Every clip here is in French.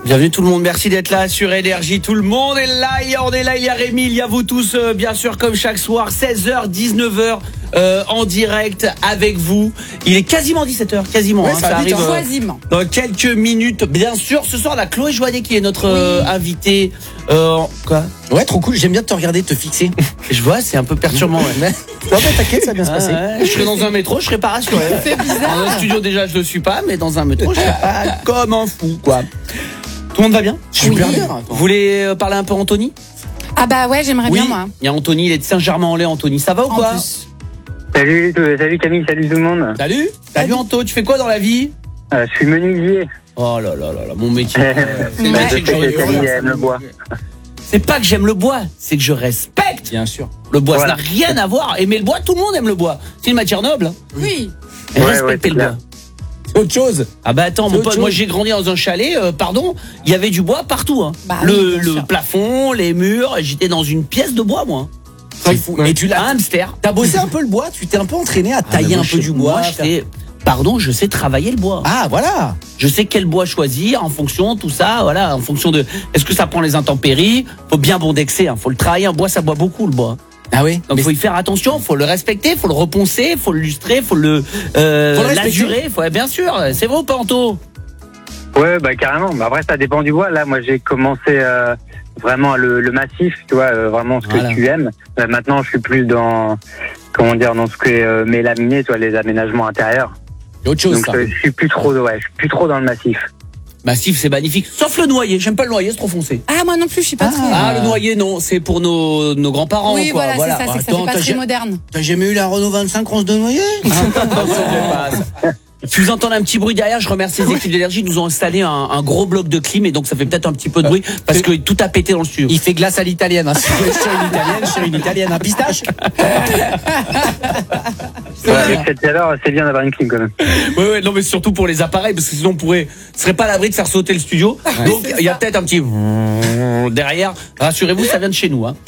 Bienvenue tout le monde, merci d'être là sur Énergie. Tout le monde est là, on est là, il y a Rémi, il y a vous tous, bien sûr, comme chaque soir, 16h, 19h, en direct avec vous. Il est quasiment 17h, quasiment, ouais, ça arrive dans quelques minutes. Bien sûr, ce soir, la Chloé Joannet qui est notre invitée. Quoi ? Ouais, trop cool, j'aime bien te regarder, te fixer. Je vois, c'est un peu perturbant. Ouais. Non, mais t'inquiète, ça va bien se passer. Je serais dans un métro, je serais pas rassuré. C'est bizarre. Dans un studio, déjà, je le suis pas, mais dans un métro, je serais pas comme un fou, quoi. Tout le monde va bien ? Super bien. Vous voulez parler un peu Anthony ? Ah bah ouais, j'aimerais bien moi. Il y a Anthony, il est de Saint-Germain-en-Laye. Anthony, ça va ou quoi ? Salut Camille, salut tout le monde. Salut Anto, tu fais quoi dans la vie ? Je suis menuisier. Oh là là là là, mon métier. Camille aime le bois. C'est pas que j'aime le bois, c'est que je respecte. Bien sûr. Le bois, Voilà. ça n'a rien à voir. Aimer le bois, tout le monde aime le bois. C'est une matière noble. Hein. Oui. Et Ouais, respecter ouais, le c'est bois. C'est autre chose. Ah bah attends, C'est mon autre pote, moi chose. j'ai grandi dans un chalet, il y avait du bois partout. Hein. Bah oui, bien sûr. plafond, les murs, j'étais dans une pièce de bois, moi. C'est fou. Et tu Un l'as. hamster. T'as bossé un peu le bois, tu t'es un peu entraîné à tailler moi, un peu du bois. Moi, je sais travailler le bois. Ah, voilà. Je sais quel bois choisir en fonction, tout ça, voilà, en fonction de est-ce que ça prend les intempéries, faut bien bondexer, hein, faut le travailler, un bois ça boit beaucoup le bois. Ah oui. Donc faut y faire attention, faut le respecter, faut le reponcer, faut le lustrer, faut le l'azurer, bien sûr, c'est vrai ou pas Anto ? Ouais, bah carrément. Bah, après, ça dépend du bois. Là, moi, j'ai commencé vraiment le massif, tu vois, vraiment ce que Voilà. tu aimes. Maintenant, je suis plus dans, dans ce que est mélaminé, tu vois, les aménagements intérieurs. C'est autre chose, Donc, ça. je suis plus trop dans le massif. Massif, c'est magnifique, sauf le noyer, j'aime pas le noyer, c'est trop foncé. Ah moi non plus, je suis pas très. Ah, le noyer non, c'est pour nos grands-parents oui, quoi, voilà, c'est ça, c'est que ça fait pas très moderne. T'as jamais eu la Renault 25 Ronce de noyer? Si vous entendez un petit bruit derrière, je remercie les équipes d'énergie. Ils nous ont installé un gros bloc de clim et donc ça fait peut-être un petit peu de bruit parce que tout a pété dans le studio. Il fait glace à l'italienne. Hein. Sur une italienne, un pistache. Avec cette chaleur, c'est bien d'avoir une clim quand même. Ouais, non mais surtout pour les appareils parce que sinon on serait pas à l'abri de faire sauter le studio. Donc il y a peut-être un petit derrière. Rassurez-vous, ça vient de chez nous. Hein.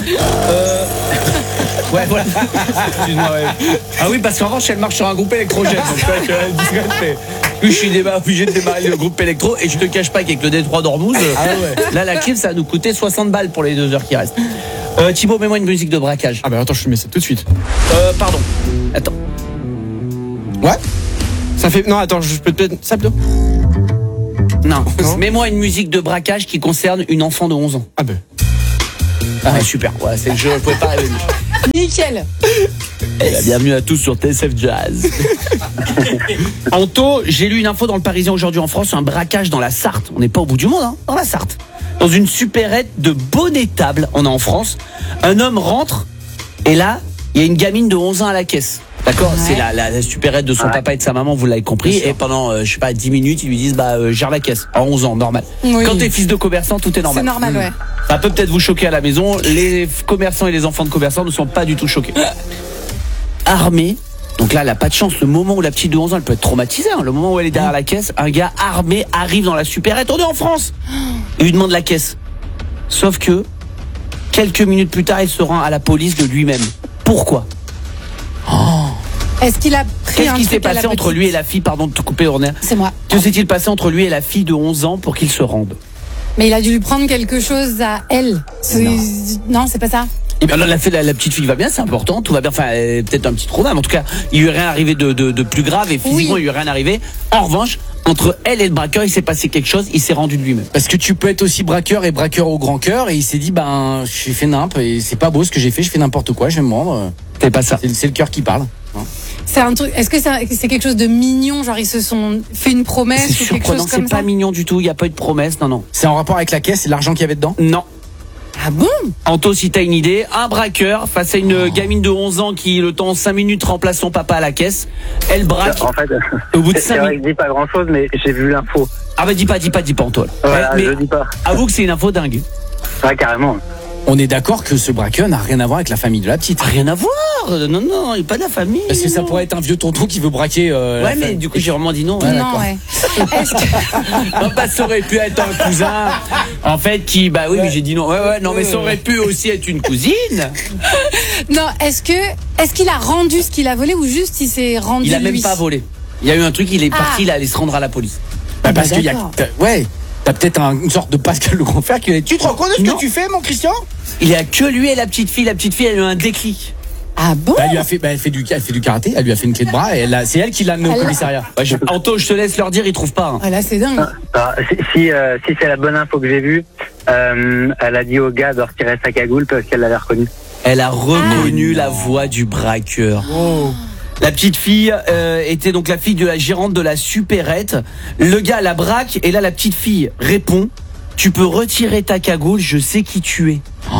Ouais, voilà. Excuse-moi, ouais. Ah oui, parce qu'en revanche, elle marche sur un groupe électrogène. Donc, je suis obligé de démarrer le groupe électro et je te cache pas qu'avec le Détroit d'Ormuz, là, la clim, ça va nous coûter 60 balles pour les 2 heures qui restent. Thibaut, mets-moi une musique de braquage. Ah bah attends, je te mets ça tout de suite. Pardon. Attends. Ouais. Ça fait. Non, attends, je peux peut-être. Ça plutôt. Non. Non. Mets-moi une musique de braquage qui concerne une enfant de 11 ans. Ah bah. Ah, super. Ouais, c'est le jeu, je pouvais pas rêver. Nickel. Bienvenue à tous sur TSF Jazz. Anto, j'ai lu une info dans le Parisien aujourd'hui en France, un braquage dans la Sarthe. On n'est pas au bout du monde, hein, dans la Sarthe. Dans une supérette de Bonnet-Table, on est en France. Un homme rentre et là, il y a une gamine de 11 ans à la caisse. D'accord, Ouais. c'est la supérette de son papa et de sa maman, vous l'avez compris. Et pendant, je sais pas, 10 minutes, ils lui disent, gère la caisse. À 11 ans, normal. Oui. Quand t'es fils de commerçant, tout est normal. C'est normal, ouais. Ça peut peut-être vous choquer à la maison. Les commerçants et les enfants de commerçants ne sont pas du tout choqués. Armé. Donc là, elle n'a pas de chance. Le moment où la petite de 11 ans, elle peut être traumatisée. Hein. Le moment où elle est derrière la caisse, un gars armé arrive dans la supérette. On est en France. Il lui demande la caisse. Sauf que, quelques minutes plus tard, il se rend à la police de lui-même. Pourquoi ? Est-ce qu'il a pris Qu'est-ce un qui s'est truc à la passé entre petite lui et la fille, pardon de te couper, Orner. C'est moi. Que s'est-il passé entre lui et la fille de 11 ans pour qu'ils se rendent ? Mais il a dû lui prendre quelque chose à elle. Non, c'est pas ça. Et bien là, la petite fille va bien, c'est important, tout va bien. Enfin, peut-être un petit trauma, mais en tout cas, il lui est rien arrivé de plus grave et physiquement, Oui. il lui est rien arrivé. En revanche, entre elle et le braqueur, il s'est passé quelque chose, il s'est rendu de lui-même. Parce que tu peux être aussi braqueur et braqueur au grand cœur. Et il s'est dit, j'ai fait nimp et c'est pas beau ce que j'ai fait, je fais n'importe quoi, je vais me rendre. C'est pas ça. C'est le cœur qui parle. C'est un truc. Est-ce que c'est quelque chose de mignon, genre ils se sont fait une promesse C'est ou quelque surprenant, chose c'est comme ça? pas mignon du tout, il n'y a pas eu de promesse, non. C'est en rapport avec la caisse et l'argent qu'il y avait dedans? Non. Ah bon? Anto, si t'as une idée, un braqueur face à une gamine de 11 ans qui, le temps 5 minutes, remplace son papa à la caisse. Elle braque. En fait, Au bout de c'est 5 vrai minutes. que je dis pas grand chose, mais j'ai vu l'info. Ah bah dis pas Anto. Voilà, mais je dis pas. avoue que c'est une info dingue. Ouais, carrément. On est d'accord que ce braqueur n'a rien à voir avec la famille de la petite. Rien à voir. Non, il n'est pas de la famille. Parce que ça non. pourrait être un vieux tonton qui veut braquer. la Ouais, mais famille. du coup, j'ai vraiment dit non. Ouais, Non, d'accord. ouais. Est-ce que- Non, bah, ça aurait pu être un cousin, en fait, qui, bah oui, mais j'ai dit non. Ouais, non, mais ça aurait pu aussi être une cousine. Non, est-ce qu'il a rendu ce qu'il a volé ou juste il s'est rendu Il a même lui? pas volé. Il y a eu un truc, il est Ah. parti, il allait se rendre à la police. Parce qu'il y a. d'accord. Ouais. T'as peut-être une sorte de Pascal le grand frère qui est. Tu te rends compte de ce Non. que tu fais, mon Christian? Il y a que lui et la petite fille. La petite fille, elle a eu un déclic. Ah bon? Elle lui a fait, elle fait du karaté. Elle lui a fait une clé de bras et c'est elle qui l'a amené au commissariat. Anto, je te laisse leur dire, ils trouvent pas. Hein. Ah là, c'est dingue. Si c'est la bonne info que j'ai vue, elle a dit au gars de retirer sa cagoule parce qu'elle l'avait reconnu. Elle a reconnu la voix du braqueur. La petite fille était donc la fille de la gérante de la supérette. Le gars la braque et là la petite fille répond: tu peux retirer ta cagoule, je sais qui tu es.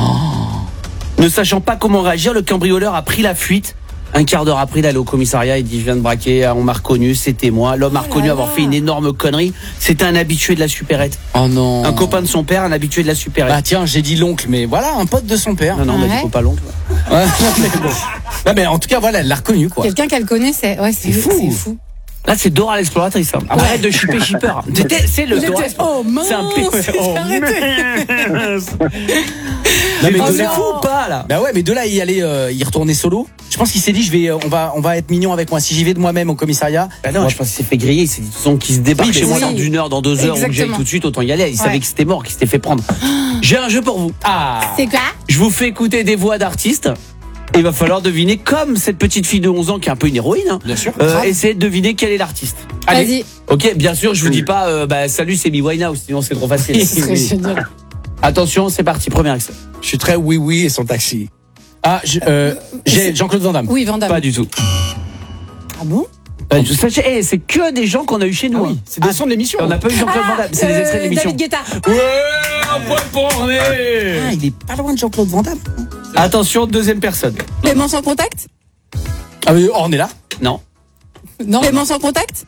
Ne sachant pas comment réagir, le cambrioleur a pris la fuite. Un quart d'heure après, il allait au commissariat, il dit: je viens de braquer, on m'a reconnu, c'était moi. L'homme a reconnu avoir fait une énorme connerie. C'était un habitué de la supérette. Oh non. Un copain de son père, un habitué de la supérette. Bah tiens, j'ai dit l'oncle, mais voilà, un pote de son père. Non, Ouais. bah, du coup, pas l'oncle. Ouais, mais bon. Non, mais en tout cas, voilà, elle l'a reconnu, quoi. Quelqu'un qu'elle connaît, c'est fou. C'est fou. Là, c'est Dora l'exploratrice. Hein. Arrête de shipper shipper. C'est le Il Dora. était- Oh mince. C'est un P. Oh, Arrêtez. Non, mais Oh de c'est là, non. fou ou pas, là? bah ouais, mais de là, y aller, y retourner solo. Je pense qu'il s'est dit, on va être mignon avec moi. Si j'y vais de moi-même au commissariat. Bah non, je pense qu'il s'est fait griller. Il s'est dit, de toute façon, qu'il se débarque Oui, chez moi oui. dans une heure, dans 2 heures, ou que j'aille Exactement. tout de suite, autant y aller. Il savait que c'était mort, qu'il s'était fait prendre. J'ai un jeu pour vous. Ah. C'est quoi? Je vous fais écouter des voix d'artistes. Et il va falloir deviner, comme cette petite fille de 11 ans qui est un peu une héroïne, hein, Bien sûr. essayez de deviner quel est l'artiste. Allez. Vas-y. Ok, bien sûr, je vous dis pas, salut, c'est Amy Winehouse, sinon c'est trop facile. Ce serait génial. Attention, c'est parti, premier extrait. Je suis très oui et son taxi. Ah, j'ai Jean-Claude Van Damme. Oui, Van Damme. Pas du tout. Ah bon? Pas du tout. Sachez, c'est que des gens qu'on a eu chez nous. hein. C'est des sons de l'émission. On n'a pas eu Jean-Claude Van Damme, c'est des extraits de l'émission. David Guetta. Ouais, un point pour René. Ah, il est pas loin de Jean-Claude Van Damme. Attention, deuxième personne. Clément sans contact? Ah oui, on est là. Non. Non. Clément sans contact?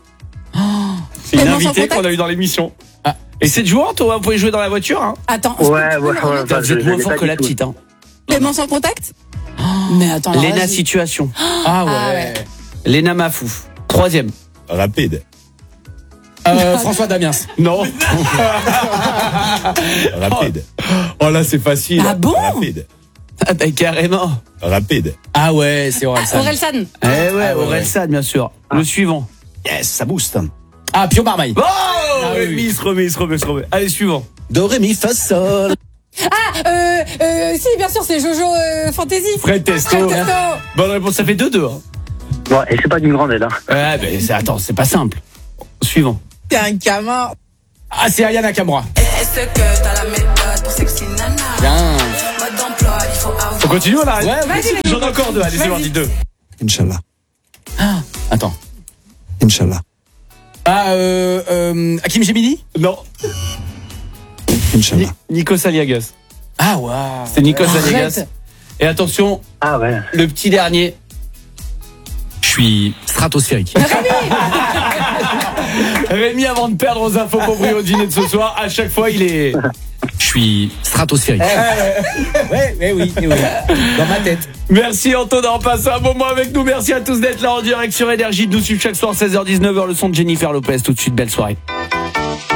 C'est une Clément sans invitée contact qu'on a eu dans l'émission. Ah. Et c'est de joueur, toi, vous pouvez jouer dans la voiture. Hein. Attends. Ouais, je peux ouais, me remettre? Vous êtes moins fort que la petite. Hein. Clément sans contact? Mais attends, alors, Léna vas-y. Situation. Ah ouais. ouais. Léna Mafouf. Troisième. Rapide. François Damiens. Non. Rapide. Oh là, c'est facile. Ah bon? Rapide. Ah bah, carrément. Rapide. Ah ouais, c'est Orelsan. Orelsan. Eh ouais, ouais, Orelsan, bien sûr. Le suivant. Yes, ça booste. Ah, Pio Marmaille. Oh, oui. remise. Allez, suivant. Do, ré, mi, fa, sol. Si, bien sûr, c'est Jojo Fantasy. Fred Testo. Fred Testo. Bonne réponse, ça fait 2-2. Hein. Bon, et c'est pas d'une grande aide. Hein. Ouais, ben attends, c'est pas simple. Suivant. T'es un gamin. Ah, c'est Aya Nakamura. Est-ce que t'as la méthode pour sexy nana? Bien. Mode d'emploi, il faut avoir. On continue, on arrête. Ouais, Vas-y, J'en ai encore 2, allez, c'est parti, 2. Inch'Allah. Attends. Inch'Allah. Ah, Hakim Gemini. Non, Inch'Allah. Nikos Aliagas. Ah, ouais. C'est Nikos Arrête. Aliagas. Et attention, Ah ouais. le petit dernier. Je suis stratosphérique. Rémi, avant de perdre aux infos pour Brio au dîner de ce soir, à chaque fois, il est... Je suis stratosphérique. Ouais, oui. Dans ma tête. Merci Anto d'avoir passé un moment avec nous. Merci à tous d'être là en direct sur Énergie, de nous suivre chaque soir 16h-19h. Le son de Jennifer Lopez. Tout de suite, belle soirée.